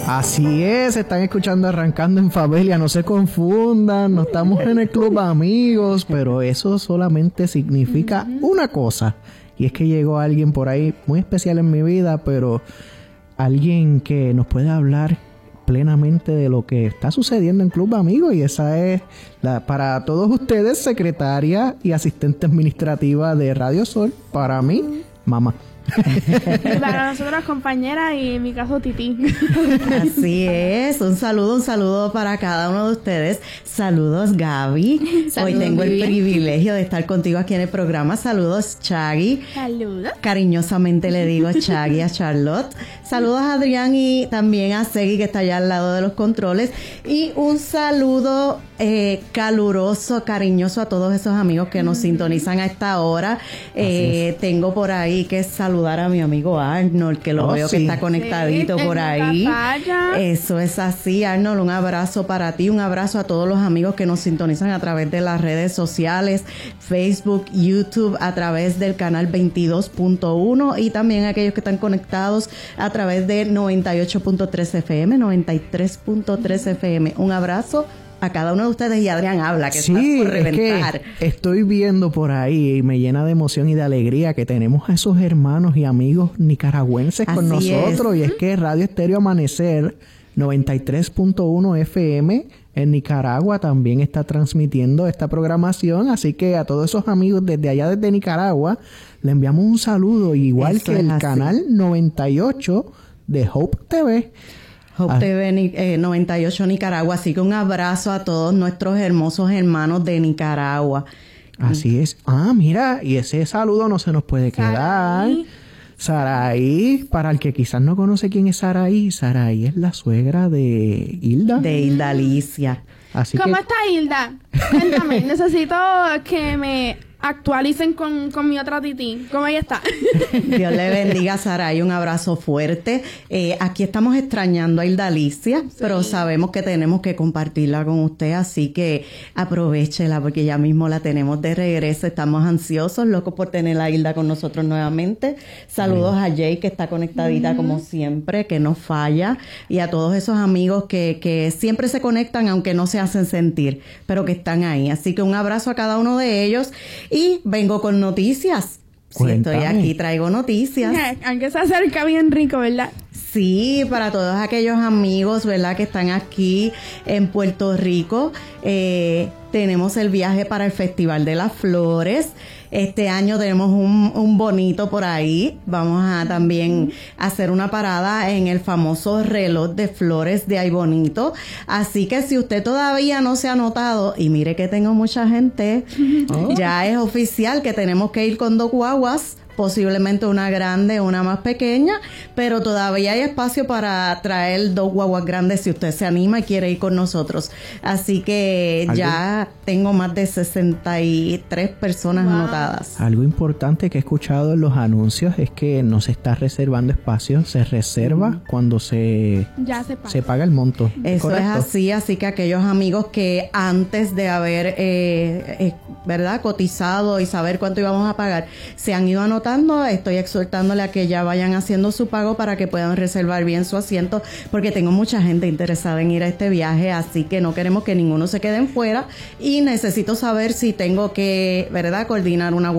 Así es, están escuchando Arrancando en Familia, no se confundan, no estamos en el club amigos, pero eso solamente significa una cosa, y es que llegó alguien por ahí muy especial en mi vida, pero alguien que nos puede hablar plenamente de lo que está sucediendo en Club Amigos, y esa es para todos ustedes, secretaria y asistente administrativa de Radio Sol, para mí, mamá. Y para nosotros compañeras y en mi caso Titi. Así es, un saludo para cada uno de ustedes. Saludos Gaby. Saludos, hoy tengo Vivi. el privilegio de estar contigo aquí en el programa. Saludos Chagui. Saludos. Cariñosamente le digo Chagui a Charlotte. Saludos a Adrián y también a Segui, que está allá al lado de los controles. Y un saludo caluroso, cariñoso a todos esos amigos que nos sintonizan a esta hora. Tengo por ahí que saludar a mi amigo Arnold, que lo veo que está conectadito por ahí. Eso es así, Arnold, un abrazo para ti, un abrazo a todos los amigos que nos sintonizan a través de las redes sociales, Facebook, YouTube, a través del canal 22.1 y también aquellos que están conectados a través de 98.3 FM, 93.3 FM. Un abrazo a cada uno de ustedes, y Adrián habla, que sí, está por reventar. Es que estoy viendo por ahí y me llena de emoción y de alegría que tenemos a esos hermanos y amigos nicaragüenses con Así nosotros. es. Y es que Radio Estéreo Amanecer 93.1 FM en Nicaragua también está transmitiendo esta programación, así que a todos esos amigos desde allá, desde Nicaragua, le enviamos un saludo, igual Eso que es el así. canal 98 de Hope TV. Hope TV 98 Nicaragua, así que un abrazo a todos nuestros hermosos hermanos de Nicaragua. Así es. Ah, mira, y ese saludo no se nos puede quedar. Saraí, para el que quizás no conoce quién es Saraí, Saraí es la suegra de Hilda. De Hilda Alicia. Así ¿Cómo que está Hilda? Cuéntame, necesito que me actualicen con mi otra Titi. ¿Cómo ella está? Dios le bendiga, Saray, un abrazo fuerte. Aquí estamos extrañando a Hilda Alicia, pero sabemos que tenemos que compartirla con usted, así que aprovéchela porque ya mismo la tenemos de regreso. Estamos ansiosos, locos por tener a Hilda con nosotros nuevamente. Saludos a Jay, que está conectadita como siempre, que no falla, y a todos esos amigos que siempre se conectan aunque no se hacen sentir, pero que están ahí. Así que un abrazo a cada uno de ellos. Y vengo con noticias. Sí, estoy aquí, traigo noticias. Aunque se acerca bien rico, ¿verdad? Sí, para todos aquellos amigos, ¿verdad?, que están aquí en Puerto Rico. Tenemos el viaje para el Festival de las Flores. Este año tenemos un bonito por ahí. Vamos a también hacer una parada en el famoso reloj de flores de Ay Bonito. Así que si usted todavía no se ha anotado, y mire que tengo mucha gente, ya es oficial que tenemos que ir con 2 guaguas. Posiblemente una grande, una más pequeña, pero todavía hay espacio para traer 2 guaguas grandes si usted se anima y quiere ir con nosotros. Así que ya tengo más de 63 personas anotadas. Algo importante que he escuchado en los anuncios es que no se está reservando espacio, se reserva cuando se paga el monto. Eso ¿correcto? es así que aquellos amigos que antes de haber ¿verdad?, cotizado y saber cuánto íbamos a pagar, se han ido anotando. Estoy exhortándole a que ya vayan haciendo su pago para que puedan reservar bien su asiento, porque tengo mucha gente interesada en ir a este viaje, así que no queremos que ninguno se quede fuera, y necesito saber si tengo que, ¿verdad?, coordinar una